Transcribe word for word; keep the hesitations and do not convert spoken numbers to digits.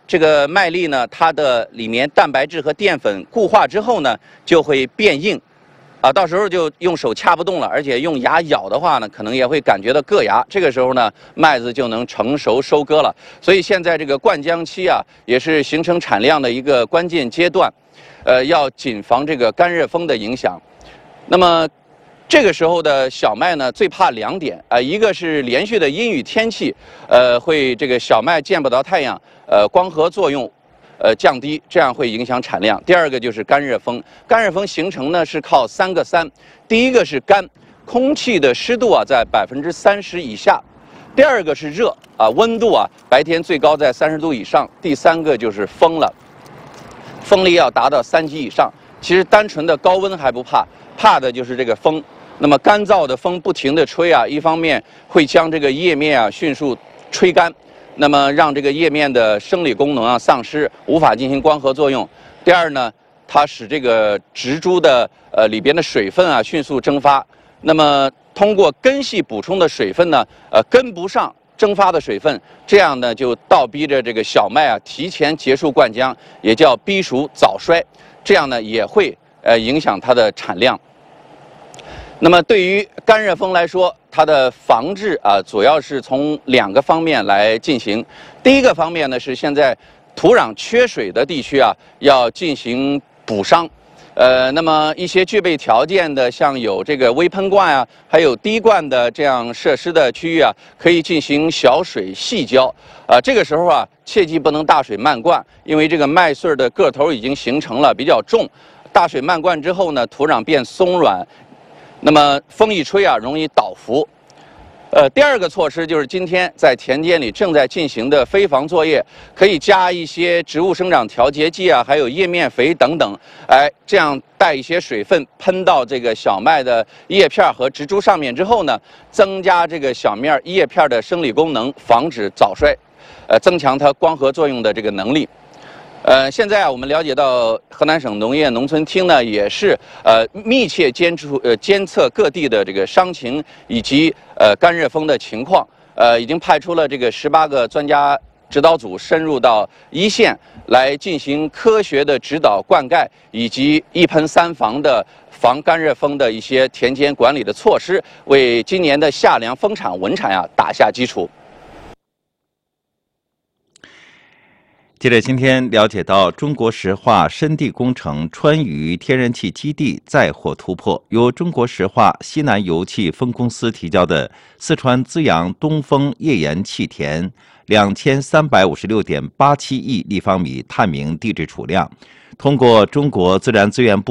这个麦粒呢，它的里面蛋白质和淀粉固化之后呢，就会变硬，啊，到时候就用手掐不动了，而且用牙咬的话呢，可能也会感觉到硌牙。这个时候呢，麦子就能成熟收割了。所以现在这个灌浆期啊，也是形成产量的一个关键阶段，呃，要谨防这个干热风的影响。那么。这个时候的小麦呢，最怕两点啊、呃，一个是连续的阴雨天气，呃，会这个小麦见不到太阳，呃，光合作用，呃，降低，这样会影响产量。第二个就是干热风，干热风形成呢是靠三个三，第一个是干，空气的湿度啊在百分之三十以下；第二个是热啊，温度啊白天最高在三十度以上；第三个就是风了，风力要达到三级以上。其实单纯的高温还不怕，怕的就是这个风。那么干燥的风不停地吹啊，一方面会将这个叶面啊迅速吹干，那么让这个叶面的生理功能啊丧失，无法进行光合作用。第二呢，它使这个植株的呃里边的水分啊迅速蒸发，那么通过根系补充的水分呢，呃跟不上蒸发的水分，这样呢就倒逼着这个小麦啊提前结束灌浆，也叫逼熟早衰，这样呢也会呃影响它的产量。那么对于干热风来说，它的防治啊，主要是从两个方面来进行。第一个方面呢，是现在土壤缺水的地区啊，要进行补墒。呃，那么一些具备条件的，像有这个微喷灌啊，还有滴灌的这样设施的区域啊，可以进行小水细浇。啊，这个时候啊，切记不能大水漫灌，因为这个麦穗的个头已经形成了，比较重。大水漫灌之后呢，土壤变松软。那么风一吹啊，容易倒伏。呃，第二个措施就是今天在田间里正在进行的飞防作业，可以加一些植物生长调节剂啊，还有叶面肥等等，哎，这样带一些水分喷到这个小麦的叶片和植株上面之后呢，增加这个小麦叶片的生理功能，防止早衰，呃，增强它光合作用的这个能力。呃，现在啊，我们了解到河南省农业农村厅呢，也是呃密切监出呃监测各地的这个伤情以及呃干热风的情况，呃，已经派出了这个十八个专家指导组深入到一线来进行科学的指导灌溉以及一喷三防的防干热风的一些田间管理的措施，为今年的夏粮丰产稳产呀打下基础。 接着，今天了解到中国石化深地工程川渝天然气基地再获突破，由中国石化西南油气分公司提交的四川资阳东风页岩气田两千三百五十六点八七亿立方米探明地质储量，通过中国自然资源部